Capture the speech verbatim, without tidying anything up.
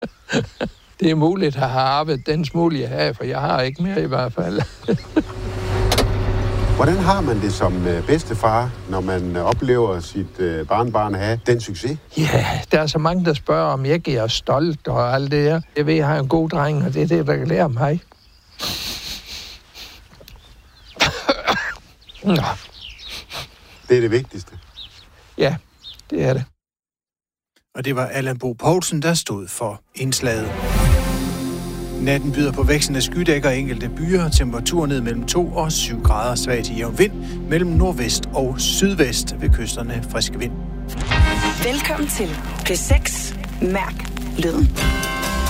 Det er muligt at have arbejdet den smule, jeg har, for jeg har ikke mere i hvert fald. Hvordan har man det som bedstefar, når man oplever sit barnbarn have den succes? Ja, der er så mange, der spørger, om jeg er stolt og alt det her. Jeg ved, jeg har en god dreng, og det er det, der kan lære mig. Nå. Det er det vigtigste. Ja, det er det. Og det var Allan Bo Poulsen, der stod for indslaget. Natten byder på vekslende skydæk og enkelte byer. Temperatur ned mellem to og syv grader. Svag til jævn vind mellem nordvest og sydvest ved kysterne frisk vind. Velkommen til P seks. Mærk lyden.